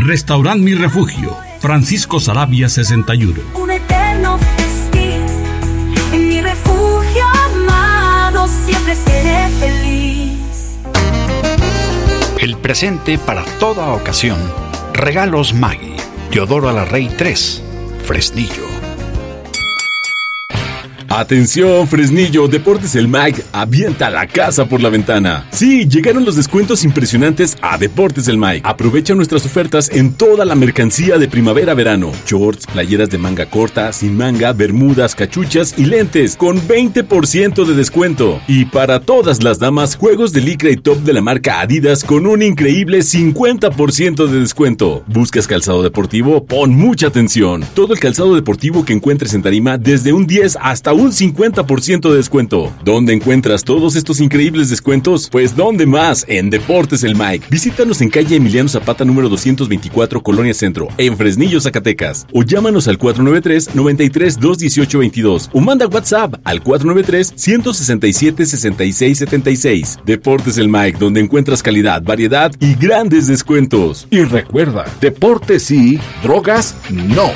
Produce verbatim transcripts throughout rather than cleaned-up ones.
Restaurant Mi Refugio, Francisco Sarabia sesenta y uno. Un eterno festín, en mi refugio amado siempre seré feliz. El presente para toda ocasión. Regalos Maggi, Teodoro Alarrey tres, Fresnillo. Atención, Fresnillo, Deportes El Mike avienta la casa por la ventana. Sí, llegaron los descuentos impresionantes a Deportes El Mike. Aprovecha nuestras ofertas en toda la mercancía de primavera-verano. Shorts, playeras de manga corta, sin manga, bermudas, cachuchas y lentes con veinte por ciento de descuento. Y para todas las damas, juegos de licra y top de la marca Adidas con un increíble cincuenta por ciento de descuento. ¿Buscas calzado deportivo? Pon mucha atención. Todo el calzado deportivo que encuentres en Tarima desde un diez hasta un un cincuenta por ciento de descuento. ¿Dónde encuentras todos estos increíbles descuentos? Pues ¿dónde más? En Deportes El Mike. Visítanos en calle Emiliano Zapata número doscientos veinticuatro, Colonia Centro, en Fresnillo, Zacatecas. O llámanos al cuatro nueve tres, nueve tres, dos uno ocho, veintidós. O manda WhatsApp al cuatro nueve tres, uno seis siete, seis seis siete seis. Deportes El Mike, donde encuentras calidad, variedad y grandes descuentos. Y recuerda, deportes sí, drogas no.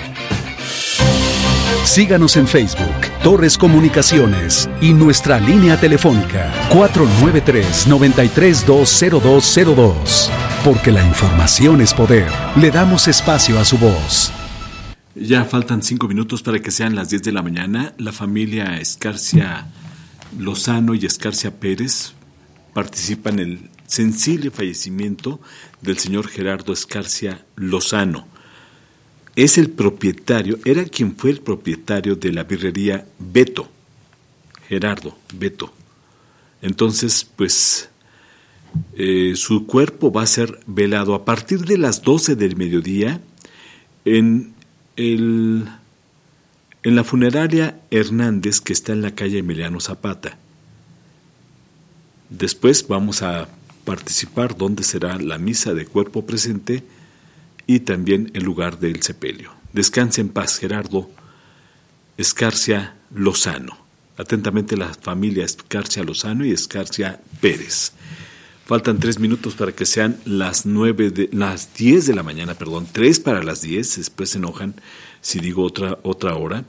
Síganos en Facebook, Torres Comunicaciones, y nuestra línea telefónica cuatro nueve tres, nueve tres dos, cero dos cero dos. Porque la información es poder. Le damos espacio a su voz. Ya faltan cinco minutos para que sean las diez de la mañana. La familia Escarcia Lozano y Escarcia Pérez participan en el sensible fallecimiento del señor Gerardo Escarcia Lozano. Es el propietario, era quien fue el propietario de la birrería Beto, Gerardo Beto. Entonces, pues, eh, su cuerpo va a ser velado a partir de las doce del mediodía en, el, en la funeraria Hernández, que está en la calle Emiliano Zapata. Después vamos a participar donde será la misa de cuerpo presente y también el lugar del sepelio. Descanse en paz, Gerardo Escarcia Lozano. Atentamente la familia Escarcia Lozano y Escarcia Pérez. Faltan tres minutos para que sean las nueve de, las diez de la mañana, perdón, tres para las diez, después se enojan si digo otra, otra hora.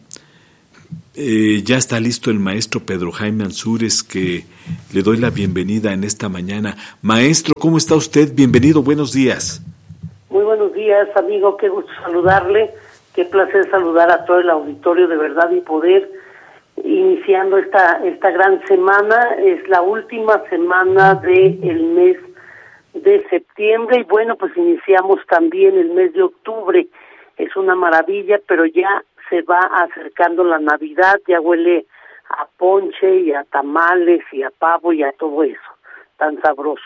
Eh, ya está listo el maestro Pedro Jaime Ansúrez, que le doy la bienvenida en esta mañana. Maestro, ¿cómo está usted? Bienvenido, buenos días. Muy buenos días, amigo, qué gusto saludarle, qué placer saludar a todo el auditorio de Verdad y Poder, iniciando esta esta gran semana. Es la última semana del mes de septiembre y bueno, pues iniciamos también el mes de octubre. Es una maravilla, pero ya se va acercando la Navidad, ya huele a ponche y a tamales y a pavo y a todo eso, tan sabroso.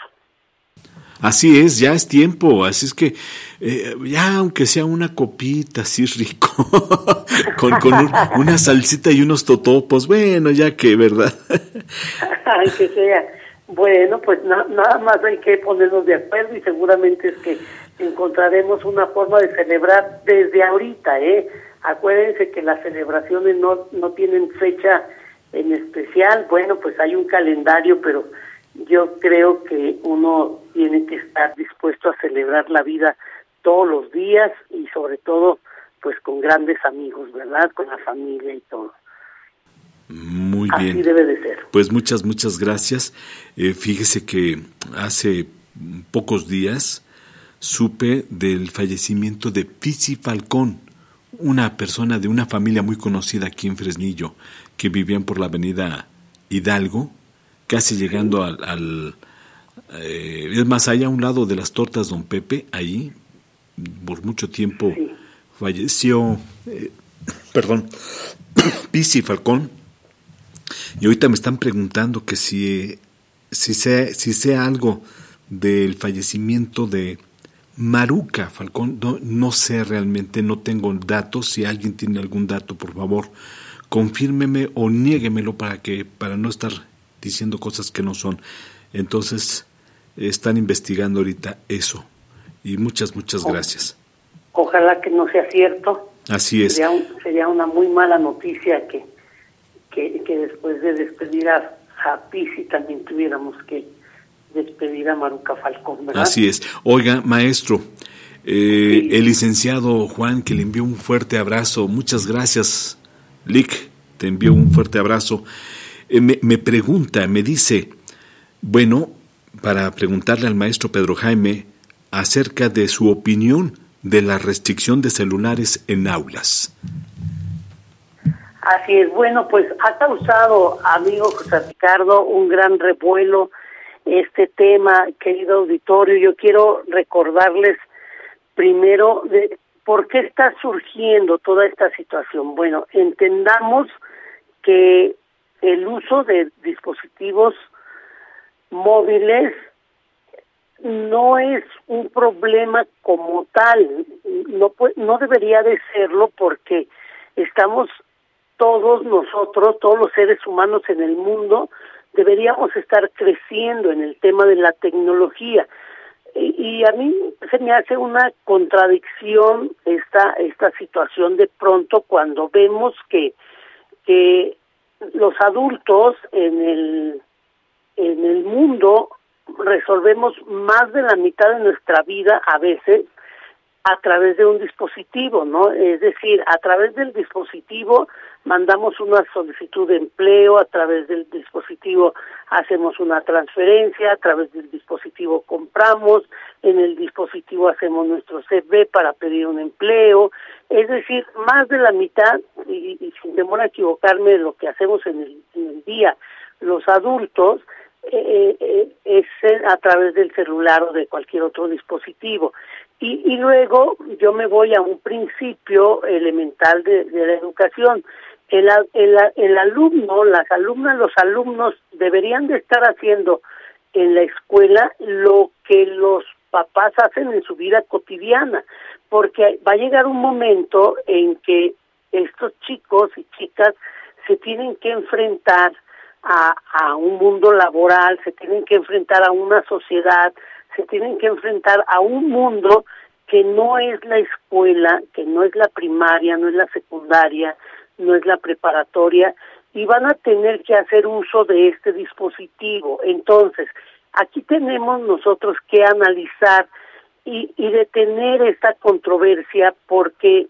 Así es, ya es tiempo, así es que eh, ya aunque sea una copita así rico, con, con un, una salsita y unos totopos, bueno, ya que, ¿verdad? Ay, que sea. Bueno, pues na, nada más hay que ponernos de acuerdo y seguramente es que encontraremos una forma de celebrar desde ahorita, ¿eh? Acuérdense que las celebraciones no, no tienen fecha en especial, bueno, pues hay un calendario, pero yo creo que uno tiene que estar dispuesto a celebrar la vida todos los días y sobre todo pues con grandes amigos, ¿verdad? Con la familia y todo. Muy bien. Así debe de ser. Pues muchas, muchas gracias. Eh, fíjese que hace pocos días supe del fallecimiento de Pisi Falcón, una persona de una familia muy conocida aquí en Fresnillo, que vivían por la avenida Hidalgo, casi llegando al, al eh, es más, allá a un lado de las tortas Don Pepe, ahí, por mucho tiempo sí. falleció, eh, perdón, Pisi Falcón, y ahorita me están preguntando que si, si sé, si sé algo del fallecimiento de Maruca Falcón. No, no sé realmente, no tengo datos. Si alguien tiene algún dato, por favor, confírmeme o niéguemelo para que, para no estar diciendo cosas que no son. Entonces, están investigando ahorita eso. Y muchas, muchas gracias. Ojalá que no sea cierto. Así es. Sería, un, sería una muy mala noticia que, que, que después de despedir a, a Pisi también tuviéramos que despedir a Maruca Falcón, ¿verdad? Así es. Oiga, maestro, Eh, el licenciado Juan, que le envió un fuerte abrazo. Muchas gracias, Lic, te envío un fuerte abrazo. Eh, me, me pregunta, me dice, bueno, para preguntarle al maestro Pedro Jaime acerca de su opinión de la restricción de celulares en aulas. Así es, bueno, pues ha causado, amigo José Ricardo, un gran revuelo este tema, querido auditorio. Yo quiero recordarles primero de por qué está surgiendo toda esta situación. Bueno, entendamos que el uso de dispositivos móviles no es un problema como tal, no no debería de serlo, porque estamos todos nosotros, todos los seres humanos en el mundo, deberíamos estar creciendo en el tema de la tecnología. Y, y a mí se me hace una contradicción esta esta situación de pronto cuando vemos que que los adultos en el en el mundo resolvemos más de la mitad de nuestra vida a veces a través de un dispositivo, ¿no? Es decir, a través del dispositivo mandamos una solicitud de empleo, a través del dispositivo hacemos una transferencia, a través del dispositivo compramos, en el dispositivo hacemos nuestro C V para pedir un empleo. Es decir, más de la mitad, y, y sin temor a equivocarme, de lo que hacemos en el, en el día los adultos, eh, eh, es a través del celular o de cualquier otro dispositivo. Y, y luego yo me voy a un principio elemental de, de la educación. El, el, el alumno, las alumnas, los alumnos deberían de estar haciendo en la escuela lo que los papás hacen en su vida cotidiana, porque va a llegar un momento en que estos chicos y chicas se tienen que enfrentar a, a un mundo laboral, se tienen que enfrentar a una sociedad, se tienen que enfrentar a un mundo que no es la escuela, que no es la primaria, no es la secundaria, no es la preparatoria, y van a tener que hacer uso de este dispositivo. Entonces, aquí tenemos nosotros que analizar y, y detener esta controversia, porque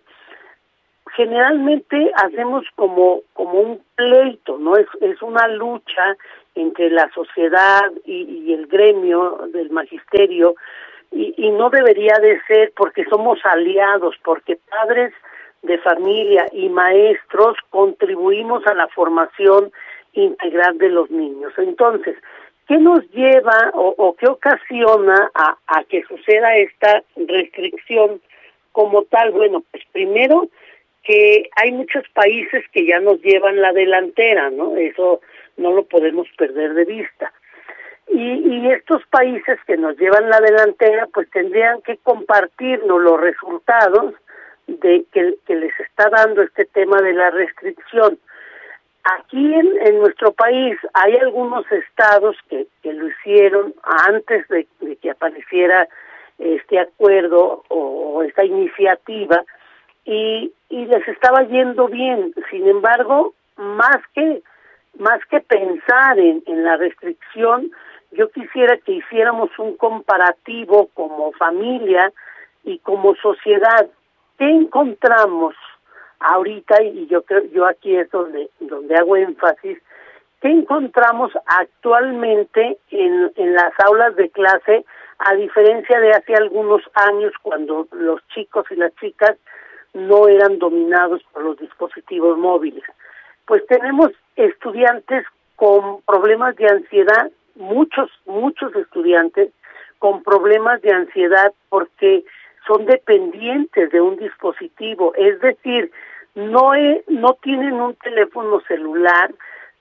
generalmente hacemos como como un pleito, ¿no? Es, es una lucha entre la sociedad y, y el gremio del magisterio, y, y no debería de ser, porque somos aliados, porque padres de familia y maestros contribuimos a la formación integral de los niños. Entonces, ¿qué nos lleva o, o qué ocasiona a, a que suceda esta restricción como tal? Bueno, pues primero que hay muchos países que ya nos llevan la delantera, ¿no? Eso no lo podemos perder de vista. Y, y estos países que nos llevan la delantera, pues tendrían que compartirnos los resultados de que, que les está dando este tema de la restricción. Aquí en, en nuestro país hay algunos estados que, que lo hicieron antes de, de que apareciera este acuerdo o, o esta iniciativa, y, y les estaba yendo bien. Sin embargo, más que más que pensar en, en la restricción, yo quisiera que hiciéramos un comparativo como familia y como sociedad. ¿Qué encontramos ahorita? Y yo creo, yo aquí es donde donde hago énfasis. ¿Qué encontramos actualmente en, en las aulas de clase, a diferencia de hace algunos años cuando los chicos y las chicas no eran dominados por los dispositivos móviles? Pues tenemos estudiantes con problemas de ansiedad, muchos, muchos estudiantes con problemas de ansiedad porque son dependientes de un dispositivo, es decir, no he, no tienen un teléfono celular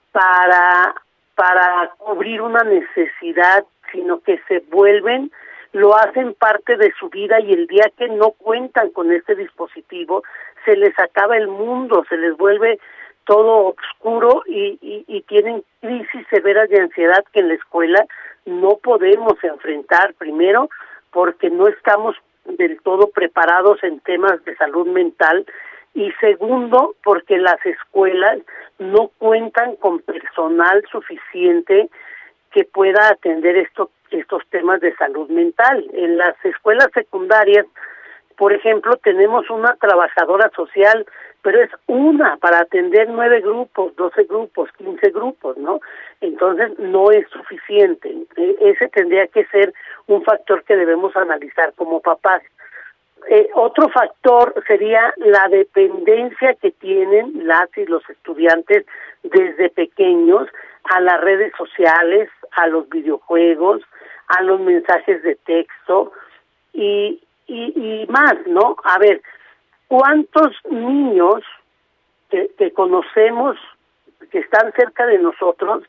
para para cubrir una necesidad, sino que se vuelven, lo hacen parte de su vida, y el día que no cuentan con este dispositivo, se les acaba el mundo, se les vuelve todo oscuro y, y, y tienen crisis severas de ansiedad que en la escuela no podemos enfrentar, primero porque no estamos del todo preparados en temas de salud mental, y segundo porque las escuelas no cuentan con personal suficiente que pueda atender estos estos temas de salud mental. En las escuelas secundarias Por ejemplo, tenemos una trabajadora social, pero es una para atender nueve grupos, doce grupos, quince grupos, ¿no? Entonces no es suficiente. E- ese tendría que ser un factor que debemos analizar como papás. Eh, otro factor sería la dependencia que tienen las y los estudiantes desde pequeños a las redes sociales, a los videojuegos, a los mensajes de texto y, y, y más, ¿no? A ver, ¿cuántos niños que, que conocemos, que están cerca de nosotros,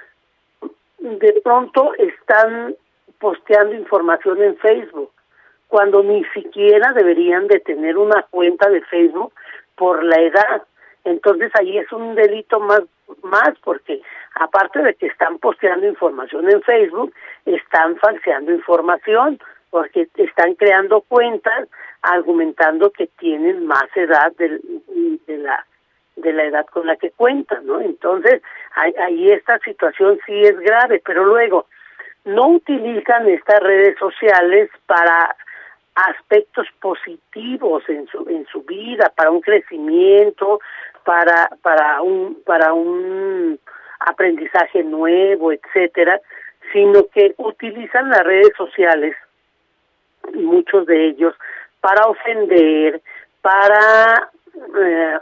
de pronto están posteando información en Facebook, cuando ni siquiera deberían de tener una cuenta de Facebook por la edad? Entonces ahí es un delito más, más porque aparte de que están posteando información en Facebook, están falseando información, porque están creando cuentas argumentando que tienen más edad de, de la de la edad con la que cuentan, ¿no? Entonces ahí, ahí esta situación sí es grave, pero luego no utilizan estas redes sociales para aspectos positivos en su en su vida, para un crecimiento, para para un para un aprendizaje nuevo, etcétera, sino que utilizan las redes sociales, muchos de ellos, para ofender, para eh,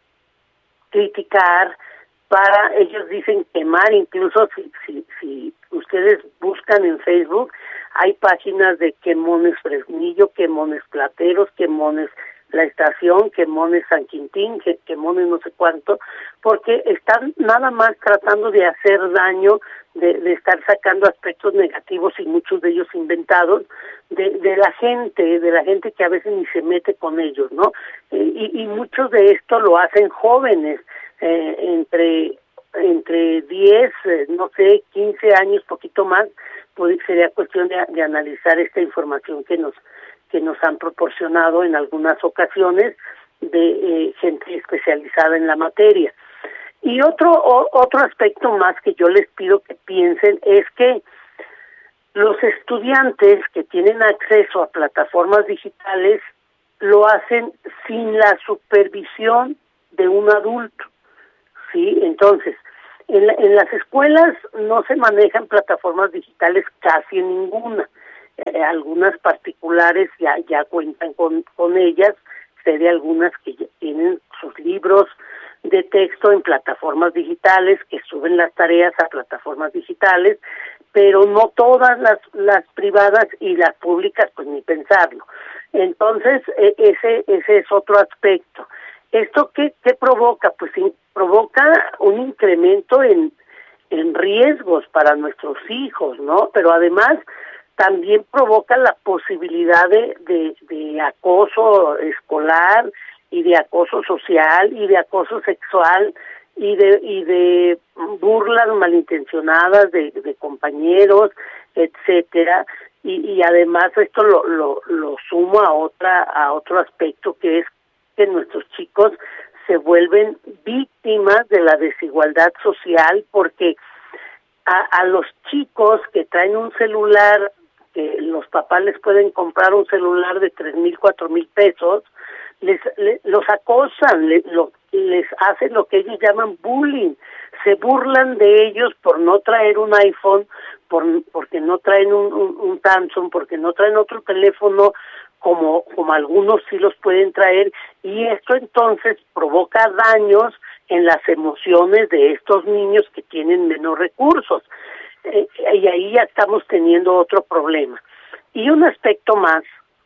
criticar, para, ellos dicen, quemar. Incluso si, si si ustedes buscan en Facebook, hay páginas de Quemones Fresnillo, Quemones Plateros, Quemones La Estación, Quemones San Quintín, Quemones no sé cuánto, porque están nada más tratando de hacer daño, de, de estar sacando aspectos negativos y muchos de ellos inventados, de, de la gente, de la gente que a veces ni se mete con ellos, ¿no? Y, y muchos de esto lo hacen jóvenes, eh, entre entre diez, eh, no sé, quince años, poquito más, pues sería cuestión de, de analizar esta información que nos que nos han proporcionado en algunas ocasiones de eh, gente especializada en la materia. Y otro o, otro aspecto más que yo les pido que piensen es que los estudiantes que tienen acceso a plataformas digitales lo hacen sin la supervisión de un adulto, ¿sí? Entonces, en, la, en las escuelas no se manejan plataformas digitales casi en ninguna. Eh, algunas particulares ya ya cuentan con, con ellas, sé de algunas que ya tienen sus libros de texto en plataformas digitales, que suben las tareas a plataformas digitales, pero no todas las las privadas, y las públicas pues ni pensarlo. Entonces eh, ese ese es otro aspecto. ¿Esto qué, qué provoca? Pues sí, provoca un incremento en, en riesgos para nuestros hijos, ¿no? Pero además también provoca la posibilidad de, de, de acoso escolar y de acoso social y de acoso sexual y de y de burlas malintencionadas de, de compañeros, etcétera, y, y además esto lo, lo lo sumo a otra a otro aspecto, que es que nuestros chicos se vuelven víctimas de la desigualdad social, porque a, a los chicos que traen un celular, que los papás les pueden comprar un celular de tres mil, cuatro mil pesos, les, les los acosan, les, lo, les hacen lo que ellos llaman bullying, se burlan de ellos por no traer un iPhone, por porque no traen un, un, un Samsung, porque no traen otro teléfono como como algunos sí los pueden traer, y esto entonces provoca daños en las emociones de estos niños que tienen menos recursos. Eh, y ahí ya estamos teniendo otro problema. Y un aspecto más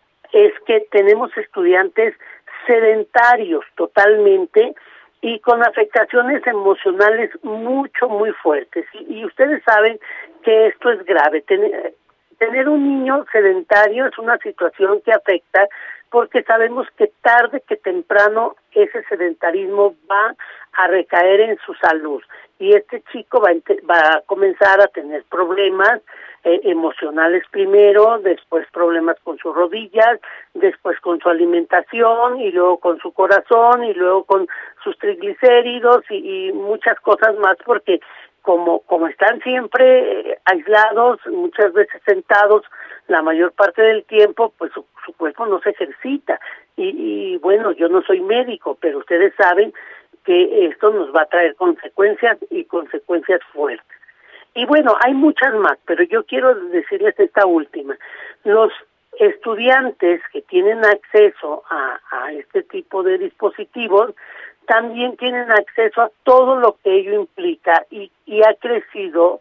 es que tenemos estudiantes sedentarios totalmente y con afectaciones emocionales mucho, muy fuertes. Y, y ustedes saben que esto es grave. Tener, tener un niño sedentario es una situación que afecta, porque sabemos que tarde que temprano ese sedentarismo va a recaer en su salud, y este chico va a, va a comenzar a tener problemas eh, emocionales primero, después problemas con sus rodillas, después con su alimentación, y luego con su corazón, y luego con sus triglicéridos y, y muchas cosas más, porque como como están siempre aislados, muchas veces sentados la mayor parte del tiempo, pues su, su cuerpo no se ejercita. Y, y bueno, yo no soy médico, pero ustedes saben que esto nos va a traer consecuencias y consecuencias fuertes. Y bueno, hay muchas más, pero yo quiero decirles esta última. Los estudiantes que tienen acceso a, a este tipo de dispositivos también tienen acceso a todo lo que ello implica y, y ha crecido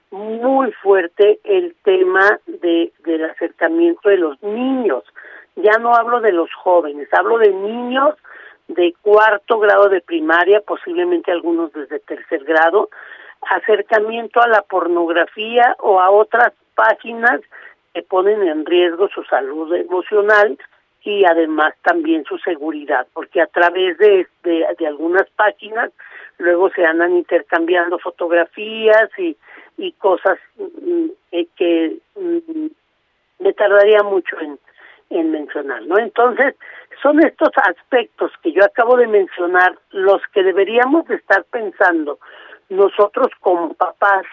muy fuerte el tema de del acercamiento de los niños. Ya no hablo de los jóvenes, hablo de niños de cuarto grado de primaria, posiblemente algunos desde tercer grado, acercamiento a la pornografía o a otras páginas que ponen en riesgo su salud emocional y además también su seguridad, porque a través de, de, de algunas páginas luego se andan intercambiando fotografías y, y cosas eh, que mm, me tardaría mucho en, en mencionar, ¿no? Entonces, son estos aspectos que yo acabo de mencionar los que deberíamos de estar pensando nosotros como papás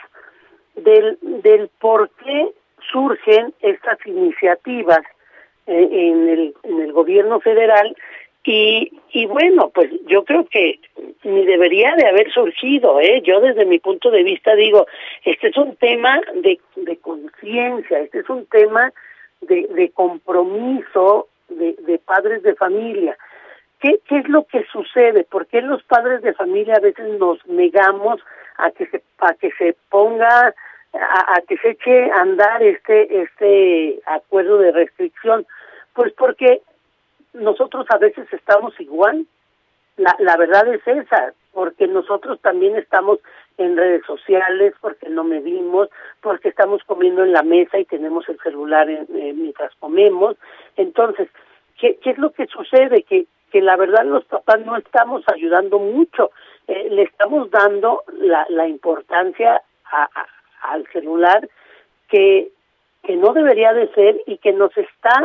del, del por qué surgen estas iniciativas eh, en el en el gobierno federal y y bueno, pues yo creo que ni debería de haber surgido, eh yo desde mi punto de vista digo, este es un tema de de conciencia, este es un tema de de compromiso de de padres de familia. ¿Qué, ¿Qué es lo que sucede? ¿Por qué los padres de familia a veces nos negamos a que se a que se ponga a, a que se eche a andar este este acuerdo de restricción? Pues porque nosotros a veces estamos igual. La la verdad es esa, porque nosotros también estamos en redes sociales, porque no medimos, porque estamos comiendo en la mesa y tenemos el celular en, eh, mientras comemos. Entonces, ¿qué, qué es lo que sucede? Que que la verdad los papás no estamos ayudando mucho, eh, le estamos dando la, la importancia a, a, al celular que, que no debería de ser y que nos está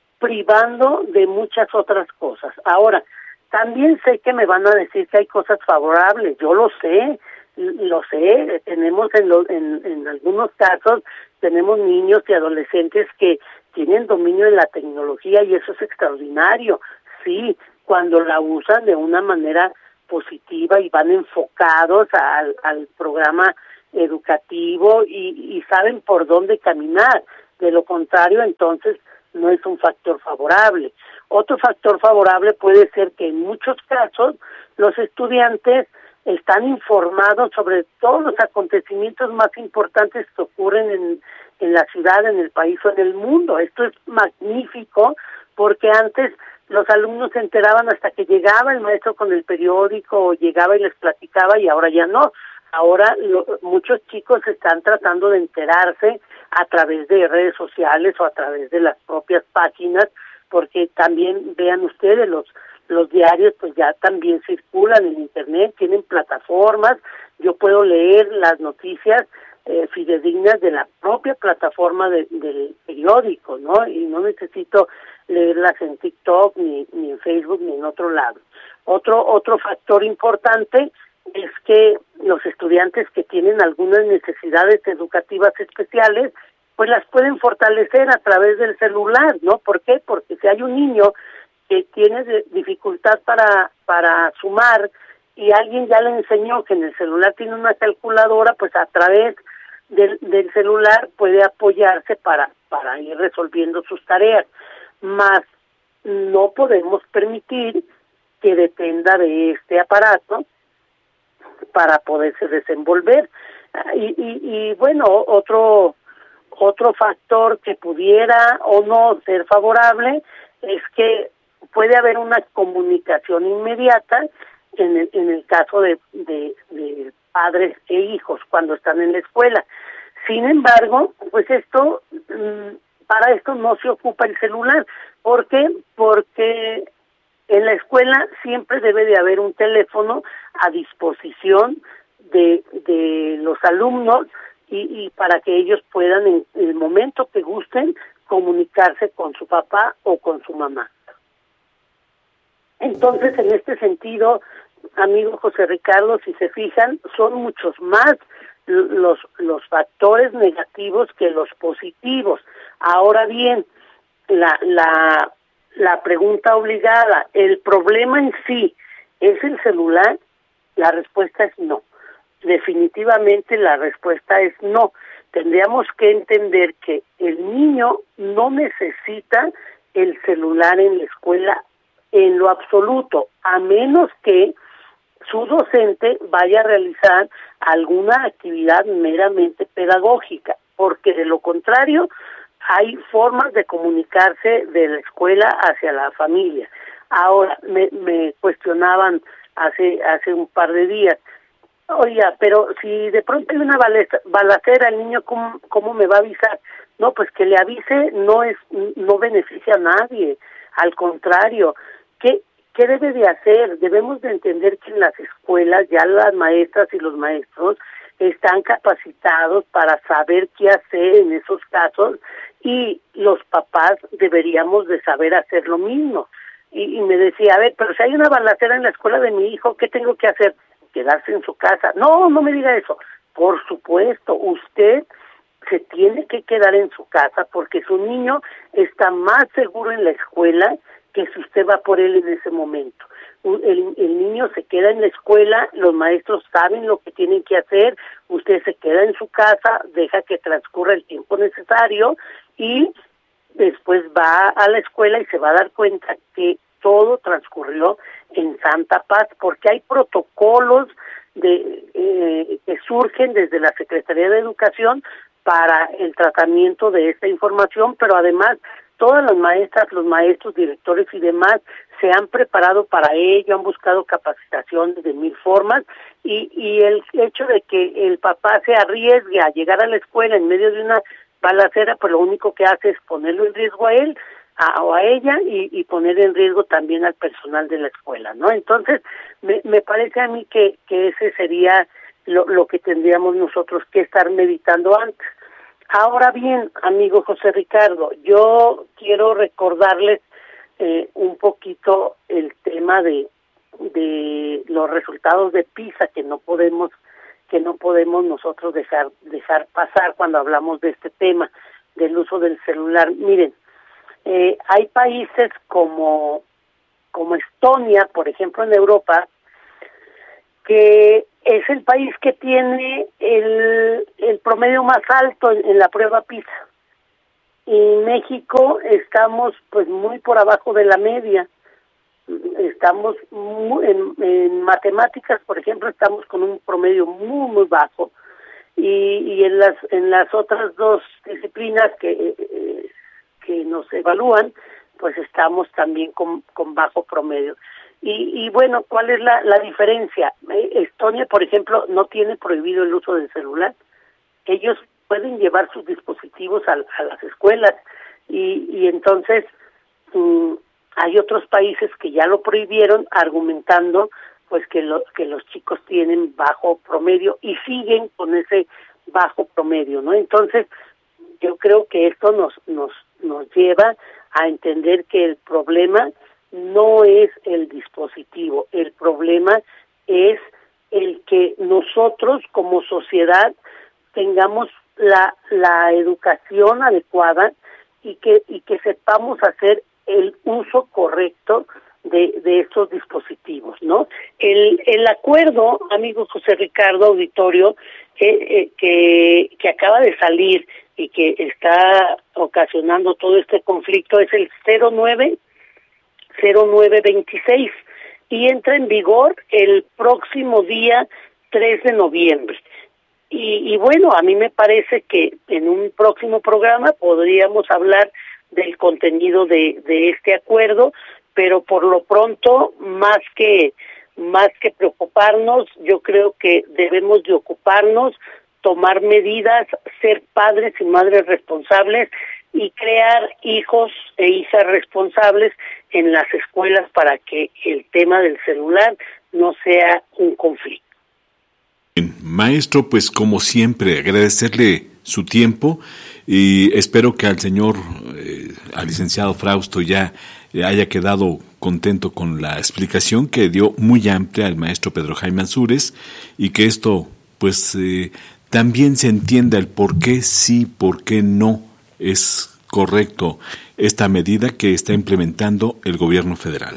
privando de muchas otras cosas. Ahora, también sé que me van a decir que hay cosas favorables, yo lo sé, lo sé, tenemos en, lo, en, en algunos casos, tenemos niños y adolescentes que tienen dominio de la tecnología y eso es extraordinario, sí, cuando la usan de una manera positiva y van enfocados al, al programa educativo y, y saben por dónde caminar. De lo contrario, entonces, no es un factor favorable. Otro factor favorable puede ser que en muchos casos los estudiantes están informados sobre todos los acontecimientos más importantes que ocurren en, en la ciudad, en el país o en el mundo. Esto es magnífico porque antes los alumnos se enteraban hasta que llegaba el maestro con el periódico o llegaba y les platicaba y ahora ya no. Ahora lo, muchos chicos están tratando de enterarse a través de redes sociales o a través de las propias páginas, porque también vean ustedes los los diarios pues ya también circulan en internet, tienen plataformas, yo puedo leer las noticias eh, fidedignas de la propia plataforma de, del periódico, ¿no? Y no necesito leerlas en TikTok, ni, ni en Facebook, ni en otro lado. Otro, otro factor importante es que los estudiantes que tienen algunas necesidades educativas especiales, pues las pueden fortalecer a través del celular, ¿no? ¿Por qué? Porque si hay un niño que tiene dificultad para para sumar y alguien ya le enseñó que en el celular tiene una calculadora, pues a través del, del celular puede apoyarse para para ir resolviendo sus tareas. Más no podemos permitir que dependa de este aparato para poderse desenvolver. Y, y, y bueno, otro otro factor que pudiera o no ser favorable es que puede haber una comunicación inmediata en el, en el caso de, de, de padres e hijos cuando están en la escuela. Sin embargo, pues esto, para esto no se ocupa el celular. ¿Por qué? Porque en la escuela siempre debe de haber un teléfono a disposición de, de los alumnos y, y para que ellos puedan en el momento que gusten comunicarse con su papá o con su mamá. Entonces, en este sentido, amigo José Ricardo, si se fijan, son muchos más los, los factores negativos que los positivos. Ahora bien, la, la, la pregunta obligada, ¿el problema en sí es el celular? La respuesta es no. Definitivamente la respuesta es no. Tendríamos que entender que el niño no necesita el celular en la escuela en lo absoluto, a menos que su docente vaya a realizar alguna actividad meramente pedagógica, porque de lo contrario hay formas de comunicarse de la escuela hacia la familia. Ahora, me, me cuestionaban hace hace un par de días, oiga, pero si de pronto hay una balacera, el niño, ¿cómo, cómo me va a avisar? No, pues que le avise no es no beneficia a nadie, al contrario. ¿Qué, qué debe de hacer? Debemos de entender que en las escuelas ya las maestras y los maestros están capacitados para saber qué hacer en esos casos, y los papás deberíamos de saber hacer lo mismo. Y, y me decía, a ver, pero si hay una balacera en la escuela de mi hijo, ¿qué tengo que hacer? Quedarse en su casa. No, no me diga eso. Por supuesto, usted se tiene que quedar en su casa porque su niño está más seguro en la escuela que si usted va por él en ese momento. El, el niño se queda en la escuela, los maestros saben lo que tienen que hacer, usted se queda en su casa, deja que transcurra el tiempo necesario y después va a la escuela y se va a dar cuenta que todo transcurrió en santa paz, porque hay protocolos de eh, que surgen desde la Secretaría de Educación para el tratamiento de esta información, pero además todas las maestras, los maestros, directores y demás se han preparado para ello, han buscado capacitación de mil formas, y, y el hecho de que el papá se arriesgue a llegar a la escuela en medio de una balacera, pues lo único que hace es ponerlo en riesgo a él a, o a ella y, y poner en riesgo también al personal de la escuela, ¿no? Entonces, me, me parece a mí que, que ese sería lo, lo que tendríamos nosotros que estar meditando antes. Ahora bien, amigo José Ricardo, yo quiero recordarles eh, un poquito el tema de de los resultados de PISA que no podemos que no podemos nosotros dejar dejar pasar cuando hablamos de este tema del uso del celular. Miren, eh, hay países como como Estonia, por ejemplo, en Europa, que es el país que tiene el, el promedio más alto en, en la prueba PISA. Y México estamos pues muy por abajo de la media. Estamos muy, en, en matemáticas, por ejemplo, estamos con un promedio muy muy bajo, y, y en las en las otras dos disciplinas que eh, que nos evalúan, pues estamos también con, con bajo promedio. Y, y bueno, ¿cuál es la, la diferencia? Estonia, por ejemplo, no tiene prohibido el uso del celular. Ellos pueden llevar sus dispositivos a, a las escuelas, y, y entonces um, hay otros países que ya lo prohibieron, argumentando pues que, lo, que los chicos tienen bajo promedio y siguen con ese bajo promedio, ¿no? Entonces, yo creo que esto nos nos nos lleva a entender que el problema no es el dispositivo, el problema es el que nosotros como sociedad tengamos la la educación adecuada y que y que sepamos hacer el uso correcto de, de estos dispositivos, ¿no? El el acuerdo, amigo José Ricardo, auditorio, que, eh, que que acaba de salir y que está ocasionando todo este conflicto es el cero nueve cero nueve veintiséis y entra en vigor el próximo día tres de noviembre. Y, y bueno, a mí me parece que en un próximo programa podríamos hablar del contenido de, de este acuerdo, pero por lo pronto, más que más que preocuparnos, yo creo que debemos de ocuparnos, tomar medidas, ser padres y madres responsables y crear hijos e hijas responsables en las escuelas para que el tema del celular no sea un conflicto. Maestro, pues como siempre, agradecerle su tiempo y espero que al señor, eh, al licenciado Frausto ya haya quedado contento con la explicación que dio muy amplia al maestro Pedro Jaime Ansúrez y que esto pues eh, también se entienda el por qué sí, por qué no es correcto esta medida que está implementando el gobierno federal.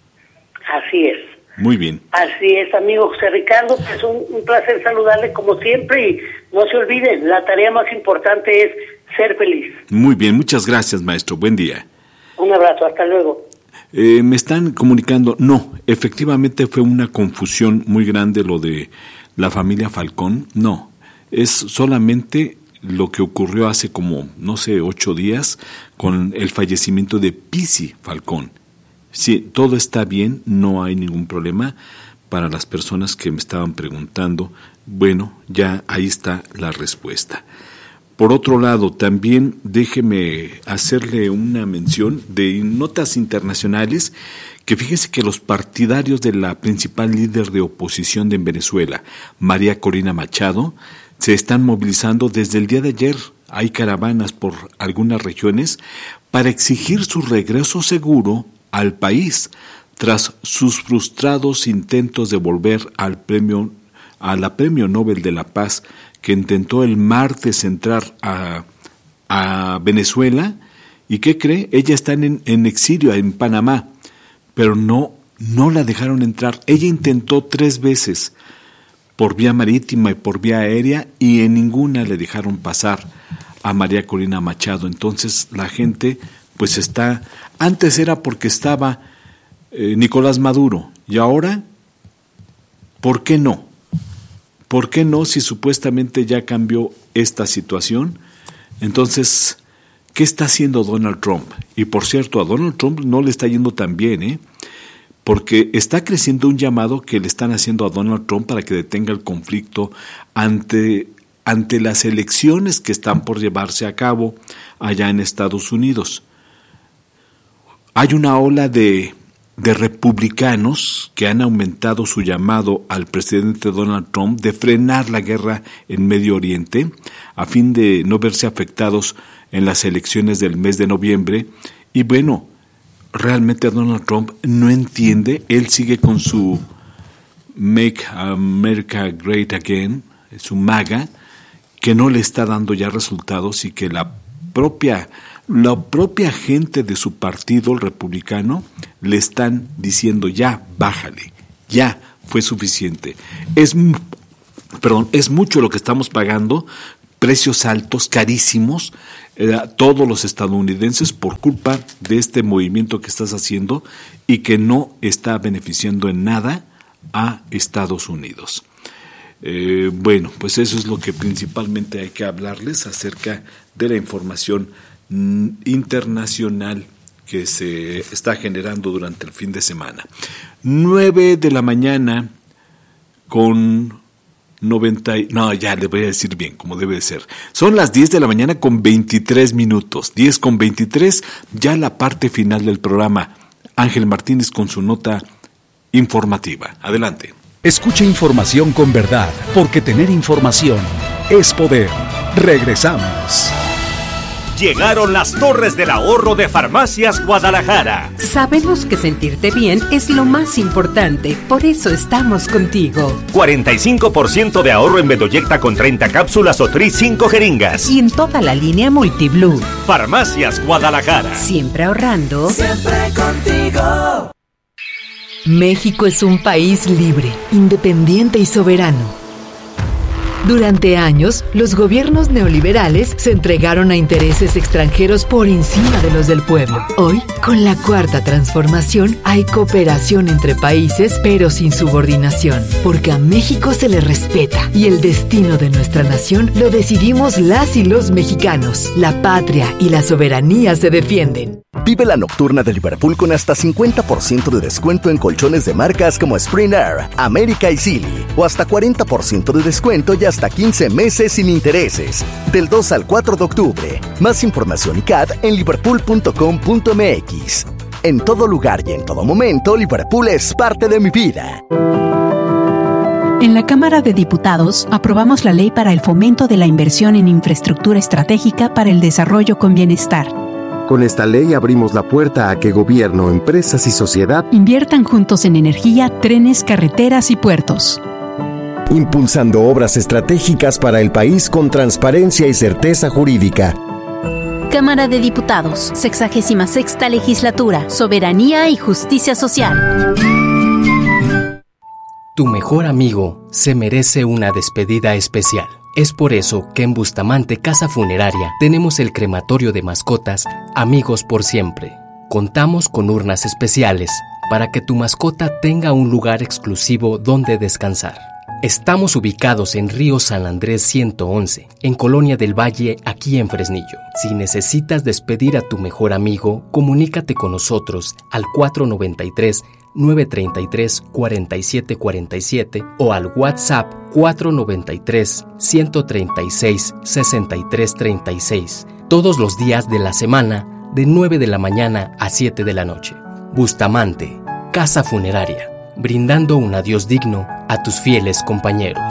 Así es. Muy bien. Así es, amigo José Ricardo, es un, un placer saludarle como siempre y no se olviden, la tarea más importante es ser feliz. Muy bien, muchas gracias, maestro. Buen día. Un abrazo, hasta luego. Eh, me están comunicando, no, efectivamente fue una confusión muy grande lo de la familia Falcón. No, es solamente lo que ocurrió hace como, no sé, ocho días con el fallecimiento de Pisi Falcón. Sí, todo está bien, no hay ningún problema. Para las personas que me estaban preguntando, bueno, ya ahí está la respuesta. Por otro lado, también déjeme hacerle una mención de notas internacionales, que fíjese que los partidarios de la principal líder de oposición de Venezuela, María Corina Machado, se están movilizando desde el día de ayer. Hay caravanas por algunas regiones para exigir su regreso seguro al país tras sus frustrados intentos de volver al premio a la Premio Nobel de la Paz que intentó el martes entrar a, a Venezuela. ¿Y qué cree? Ella está en, en exilio en Panamá, pero no, no la dejaron entrar. Ella intentó tres veces por vía marítima y por vía aérea y en ninguna le dejaron pasar a María Corina Machado. Entonces la gente pues está, antes era porque estaba eh, Nicolás Maduro, y ahora, ¿por qué no? ¿Por qué no si supuestamente ya cambió esta situación? Entonces, ¿qué está haciendo Donald Trump? Y por cierto, a Donald Trump no le está yendo tan bien, ¿eh? Porque está creciendo un llamado que le están haciendo a Donald Trump para que detenga el conflicto ante, ante las elecciones que están por llevarse a cabo allá en Estados Unidos. Hay una ola de, de republicanos que han aumentado su llamado al presidente Donald Trump de frenar la guerra en Medio Oriente a fin de no verse afectados en las elecciones del mes de noviembre. Y bueno, realmente Donald Trump no entiende, él sigue con su Make America Great Again, su MAGA, que no le está dando ya resultados y que la propia... La propia gente de su partido, el republicano, le están diciendo ya, bájale, ya fue suficiente. Es, perdón, es mucho lo que estamos pagando, precios altos, carísimos, eh, todos los estadounidenses por culpa de este movimiento que estás haciendo y que no está beneficiando en nada a Estados Unidos. Eh, bueno, pues eso es lo que principalmente hay que hablarles acerca de la información internacional que se está generando durante el fin de semana. Nueve de la mañana con noventa, no, ya le voy a decir bien, como debe de ser. Son las diez de la mañana con veintitrés minutos, diez con veintitrés, ya la parte final del programa. Ángel Martínez con su nota informativa. Adelante. Escucha información con verdad, porque tener información es poder. Regresamos. Llegaron las Torres del Ahorro de Farmacias Guadalajara. Sabemos que sentirte bien es lo más importante, por eso estamos contigo. cuarenta y cinco por ciento de ahorro en Bedoyecta con treinta cápsulas o Tris cinco jeringas. Y en toda la línea Multiblue. Farmacias Guadalajara. Siempre ahorrando. Siempre contigo. México es un país libre, independiente y soberano. Durante años, los gobiernos neoliberales se entregaron a intereses extranjeros por encima de los del pueblo. Hoy, con la Cuarta Transformación, hay cooperación entre países, pero sin subordinación, porque a México se le respeta y el destino de nuestra nación lo decidimos las y los mexicanos. La patria y la soberanía se defienden. Vive la nocturna de Liverpool con hasta cincuenta por ciento de descuento en colchones de marcas como Spring Air, América y Silly, o hasta cuarenta por ciento de descuento y hasta quince meses sin intereses, del dos al cuatro de octubre. Más información y C A D en liverpool punto com punto m x. En todo lugar y en todo momento, Liverpool es parte de mi vida. En la Cámara de Diputados aprobamos la Ley para el Fomento de la Inversión en Infraestructura Estratégica para el Desarrollo con Bienestar. Con esta ley abrimos la puerta a que gobierno, empresas y sociedad inviertan juntos en energía, trenes, carreteras y puertos. impulsando obras estratégicas para el país con transparencia y certeza jurídica. Cámara de Diputados, sexagésima sexta legislatura, Soberanía y Justicia Social. Tu mejor amigo se merece una despedida especial. Es por eso que en Bustamante Casa Funeraria tenemos el crematorio de mascotas Amigos por Siempre. Contamos con urnas especiales para que tu mascota tenga un lugar exclusivo donde descansar. Estamos ubicados en Río San Andrés ciento once, en Colonia del Valle, aquí en Fresnillo. Si necesitas despedir a tu mejor amigo, comunícate con nosotros al cuatro noventa y tres, nueve treinta y tres, cuarenta y siete cuarenta y siete o al WhatsApp cuatro noventa y tres, ciento treinta y seis, sesenta y tres treinta y seis, todos los días de la semana, de nueve de la mañana a siete de la noche. Bustamante, Casa Funeraria, brindando un adiós digno a tus fieles compañeros.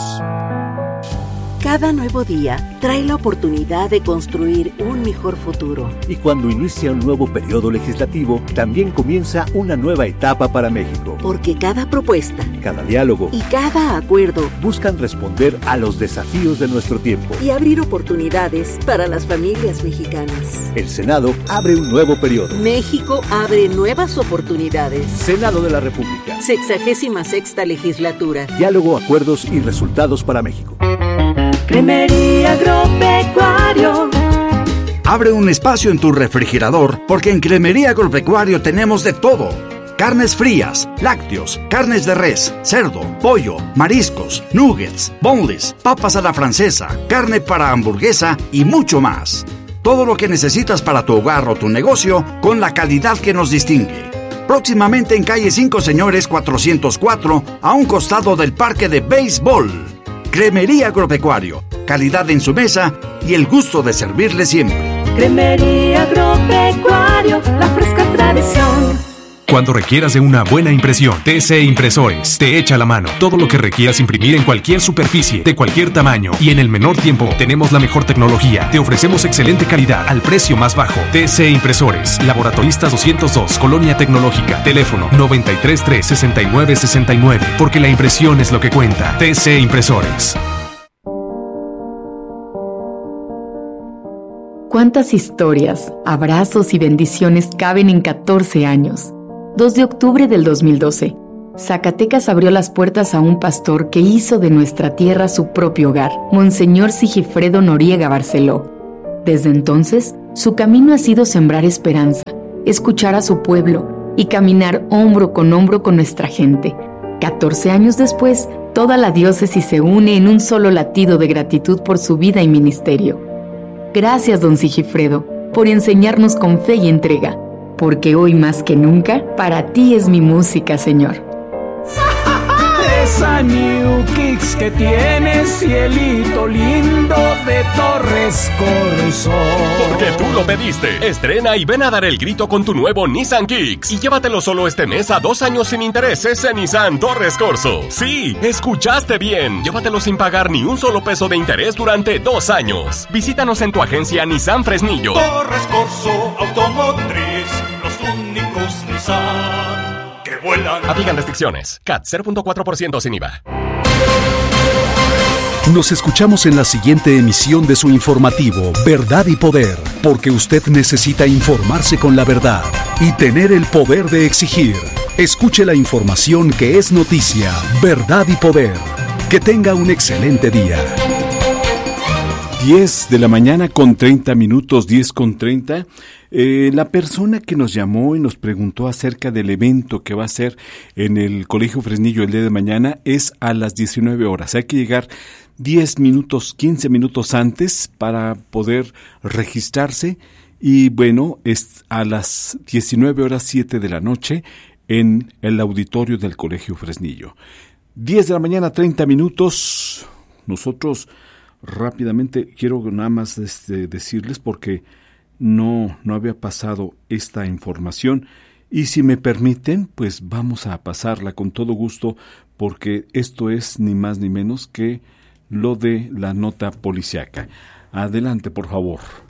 Cada nuevo día trae la oportunidad de construir un mejor futuro. Y cuando inicia un nuevo periodo legislativo, también comienza una nueva etapa para México. Porque cada propuesta, cada diálogo y cada acuerdo buscan responder a los desafíos de nuestro tiempo y abrir oportunidades para las familias mexicanas. El Senado abre un nuevo periodo. México abre nuevas oportunidades. Senado de la República. Sexagésima sexta legislatura. Diálogo, acuerdos y resultados para México. Cremería Agropecuario. Abre un espacio en tu refrigerador porque en Cremería Agropecuario tenemos de todo. Carnes frías, lácteos, carnes de res, cerdo, pollo, mariscos, nuggets, boneless, papas a la francesa, carne para hamburguesa y mucho más. Todo lo que necesitas para tu hogar o tu negocio con la calidad que nos distingue. Próximamente en calle cinco Señores cuatrocientos cuatro, a un costado del Parque de Béisbol. Cremería Agropecuario, calidad en su mesa y el gusto de servirle siempre. Cremería Agropecuario, la fresca tradición. Cuando requieras de una buena impresión, T C Impresores te echa la mano. Todo lo que requieras imprimir en cualquier superficie, de cualquier tamaño y en el menor tiempo. Tenemos la mejor tecnología. Te ofrecemos excelente calidad al precio más bajo. T C Impresores, Laboratoristas doscientos dos, Colonia Tecnológica. Teléfono noventa y tres tres, sesenta y nueve sesenta y nueve. Porque la impresión es lo que cuenta. T C Impresores. ¿Cuántas historias, abrazos y bendiciones caben en catorce años? dos de octubre del dos mil doce, Zacatecas abrió las puertas a un pastor que hizo de nuestra tierra su propio hogar, Monseñor Sigifredo Noriega Barceló. Desde entonces, su camino ha sido sembrar esperanza, escuchar a su pueblo y caminar hombro con hombro con nuestra gente. catorce años después, toda la diócesis se une en un solo latido de gratitud por su vida y ministerio. Gracias, don Sigifredo, por enseñarnos con fe y entrega. Porque hoy más que nunca, para ti es mi música, Señor. Esa New Kicks que tiene cielito lindo de Torres Corso. Porque tú lo pediste. Estrena y ven a dar el grito con tu nuevo Nissan Kicks. Y llévatelo solo este mes a dos años sin intereses en Nissan Torres Corso. Sí, escuchaste bien. Llévatelo sin pagar ni un solo peso de interés durante dos años. Visítanos en tu agencia Nissan Fresnillo. Torres Corso Automotriz, los únicos Nissan que vuelan. Aplican restricciones. C A T cero punto cuatro por ciento sin I V A. Nos escuchamos en la siguiente emisión de su informativo Verdad y Poder, porque usted necesita informarse con la verdad y tener el poder de exigir. Escuche la información que es noticia, Verdad y Poder. Que tenga un excelente día. diez de la mañana con treinta minutos, diez con treinta. Eh, la persona que nos llamó y nos preguntó acerca del evento que va a ser en el Colegio Fresnillo el día de mañana es a las diecinueve horas. Hay que llegar diez minutos, quince minutos antes para poder registrarse y bueno, es a las diecinueve horas siete de la noche en el auditorio del Colegio Fresnillo. diez de la mañana, treinta minutos. Nosotros rápidamente quiero nada más este, decirles porque no, no había pasado esta información y si me permiten, pues vamos a pasarla con todo gusto porque esto es ni más ni menos que lo de la nota policiaca. Adelante, por favor.